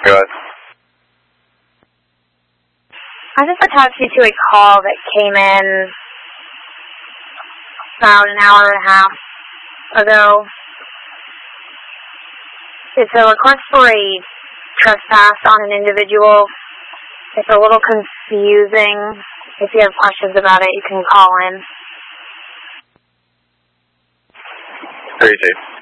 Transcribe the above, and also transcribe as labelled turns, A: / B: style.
A: Go ahead.
B: I just attached you to a call that came in about an hour and a half ago. It's a request for a trespass on an individual. It's a little confusing. If you have questions about it, you can call in.
A: Appreciate it.